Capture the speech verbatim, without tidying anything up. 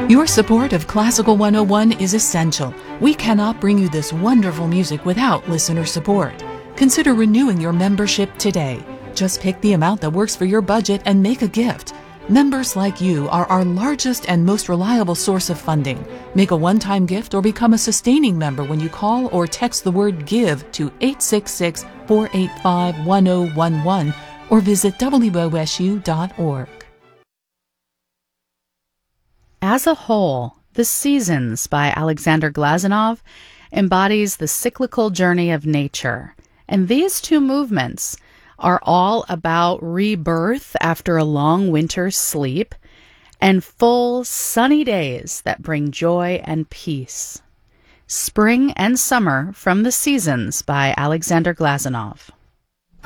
Your support of Classical one oh one is essential. We cannot bring you this wonderful music without listener support. Consider renewing your membership today. Just pick the amount that works for your budget and make a gift. Members like you are our largest and most reliable source of funding. Make a one-time gift or become a sustaining member when you call or text the word GIVE to eight six six, four eight five, one zero one one or visit W O S U dot org. As a whole, The Seasons by Alexander Glazunov embodies the cyclical journey of nature, and these two movements are all about rebirth after a long winter's sleep and full sunny days that bring joy and peace. Spring and Summer from The Seasons by Alexander Glazunov.